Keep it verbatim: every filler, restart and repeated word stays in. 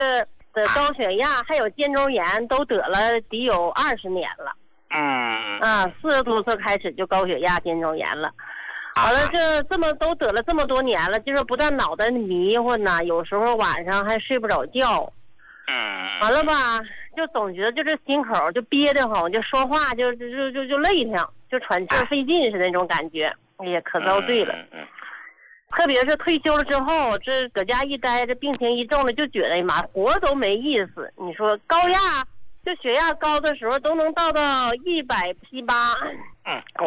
呃的高血压还有肩周炎都得了得有二十年了。 嗯啊，四十多岁开始就高血压、肩周炎了。完了，这这么都得了这么多年了，就是不但脑袋迷糊呢，有时候晚上还睡不着觉。 嗯。 完了吧，就总觉得就这心口就憋得慌，就说话就就就就就累挺，就喘气费劲似的那种感觉。哎呀，可遭罪了。 嗯嗯。 特别是退休了之后，这搁家一待，这病情一重了，就觉得哎妈，活都没意思。你说高压，就血压高的时候都能到到一百七八。 嗯。